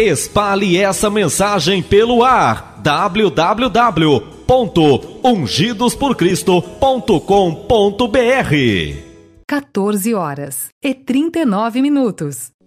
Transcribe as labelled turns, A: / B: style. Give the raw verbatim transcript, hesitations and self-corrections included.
A: Espalhe essa mensagem pelo ar. w w w ponto ungidos por cristo ponto com ponto b r.
B: quatorze horas e trinta e nove minutos.